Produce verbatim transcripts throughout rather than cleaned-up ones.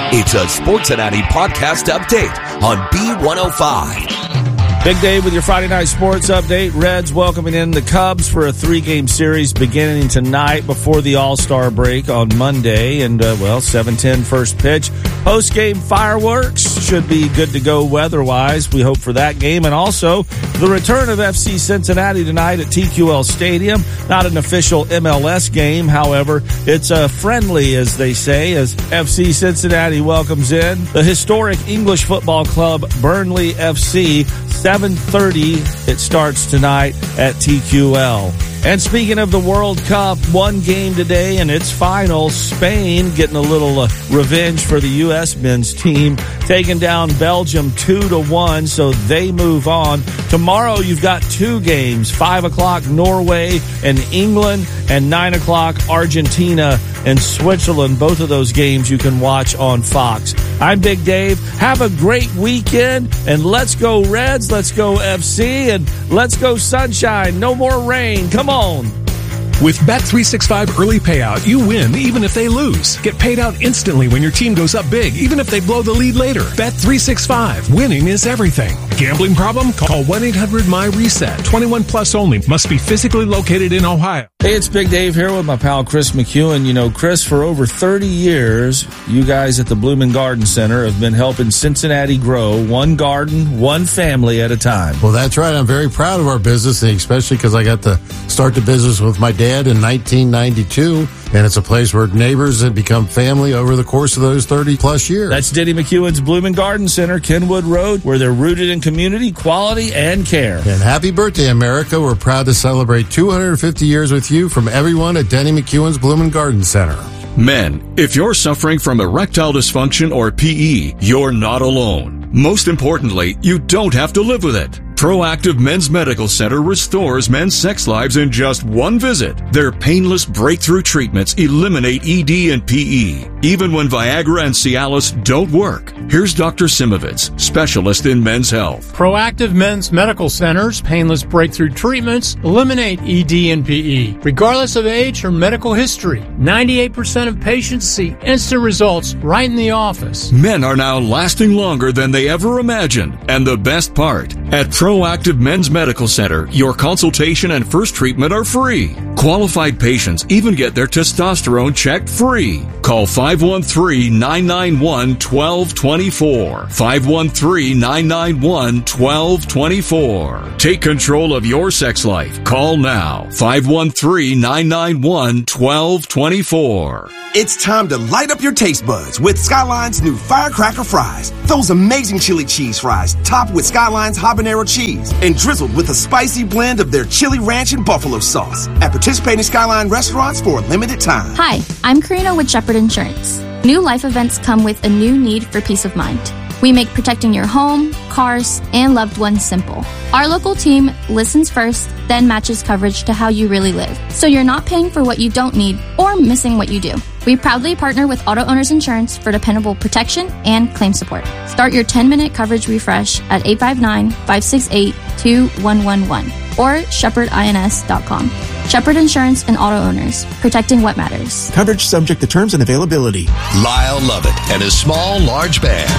It's a Sportsinati podcast update on B one oh five. Big Dave with your Friday Night Sports Update. Reds welcoming in the Cubs for a three-game series beginning tonight before the All-Star break on Monday. And, uh, well, seven ten first pitch. Post-game fireworks should be good to go weather-wise. We hope for that game. And also the return of F C Cincinnati tonight at T Q L Stadium. Not an official M L S game, however. It's a friendly, as they say, as F C Cincinnati welcomes in the historic English football club Burnley F C. seven thirty it starts tonight at T Q L. And speaking of the World Cup, one game today and its final. Spain getting a little uh, revenge for the U S men's team, taking down Belgium two to one, so they move on. Tomorrow you've got two games, five o'clock Norway and England, and nine o'clock Argentina and Switzerland. Both of those games you can watch on Fox. I'm Big Dave. Have a great weekend, and let's go Reds, let's go F C, and let's go sunshine. No more rain. Come on. With Bet three sixty-five Early Payout, you win even if they lose. Get paid out instantly when your team goes up big, even if they blow the lead later. Bet three sixty-five. Winning is everything. Gambling problem? Call one eight hundred M Y reset. twenty-one plus only. Must be physically located in Ohio. Hey, it's Big Dave here with my pal Chris McEwen. You know, Chris, for over thirty years, you guys at the Blooming Garden Center have been helping Cincinnati grow one garden, one family at a time. Well, that's right. I'm very proud of our business, especially because I got to start the business with my dad in nineteen ninety-two, and it's a place where neighbors have become family over the course of those thirty plus years. That's Denny McEwen's Blooming Garden Center, Kenwood Road, where they're rooted in community, quality, and care. And happy birthday, America. We're proud to celebrate two hundred fifty years with you from everyone at Denny McEwen's Blooming Garden Center. Men, if you're suffering from erectile dysfunction or P E, you're not alone. Most importantly, you don't have to live with it. Proactive Men's Medical Center restores men's sex lives in just one visit. Their painless breakthrough treatments eliminate E D and P E, even when Viagra and Cialis don't work. Here's Doctor Simovitz, specialist in men's health. Proactive Men's Medical Center's painless breakthrough treatments eliminate E D and P E, regardless of age or medical history. ninety-eight percent of patients see instant results right in the office. Men are now lasting longer than they ever imagined. And the best part, at Proactive Men's Medical Center, your consultation and first treatment are free. Qualified patients even get their testosterone checked free. Call five one three, nine nine one, one two two four. five one three, nine nine one, one two two four. Take control of your sex life. Call now. five one three, nine nine one, one two two four. It's time to light up your taste buds with Skyline's new Firecracker Fries. Those amazing chili cheese fries topped with Skyline's habanero cheese and drizzled with a spicy blend of their chili ranch and buffalo sauce at participating Skyline restaurants for a limited time. Hi, I'm Karina with Shepherd Insurance. New life events come with a new need for peace of mind. We make protecting your home, cars, and loved ones simple. Our local team listens first, then matches coverage to how you really live, so you're not paying for what you don't need or missing what you do. We proudly partner with Auto Owners Insurance for dependable protection and claim support. Start your ten-minute coverage refresh at eight five nine, five six eight, two one one one or shepherd ins dot com. Shepherd Insurance and Auto Owners, protecting what matters. Coverage subject to terms and availability. Lyle Lovett and his small, large band.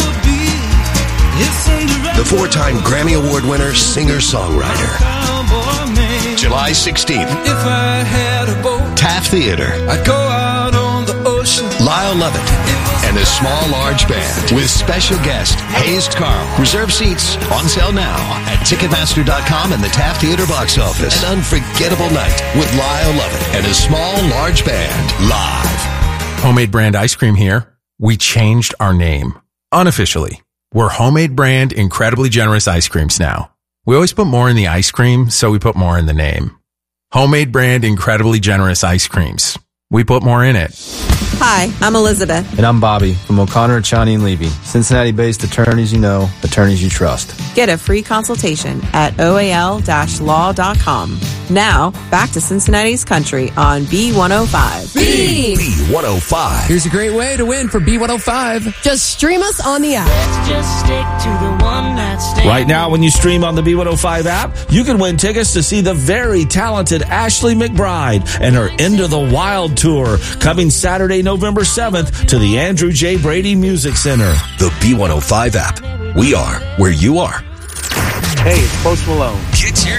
The four-time Grammy Award winner, singer-songwriter. July sixteenth, Taft Theater. Lyle Lovett and his small, large band with special guest Hayes Carl. Reserve seats on sale now at Ticketmaster dot com and the Taft Theater box office. An unforgettable night with Lyle Lovett and his small, large band live. Homemade Brand Ice Cream here. We changed our name. Unofficially. We're Homemade Brand Incredibly Generous Ice Creams now. We always put more in the ice cream, so we put more in the name. Homemade Brand Incredibly Generous Ice Creams. We put more in it. Hi, I'm Elizabeth. And I'm Bobby from O'Connor, Chani and Levy. Cincinnati-based attorneys you know, attorneys you trust. Get a free consultation at O A L law dot com. Now, back to Cincinnati's Country on B one oh five. B! B one oh five. Here's a great way to win for B one oh five. Just stream us on the app. Let's just stick to the one that's standing. Right now, when you stream on the B one oh five app, you can win tickets to see the very talented Ashley McBryde and her Into the Wild tour coming Saturday, November seventh to the Andrew J. Brady Music Center. The B one oh five app. We are where you are. Hey, it's Post Malone. Get your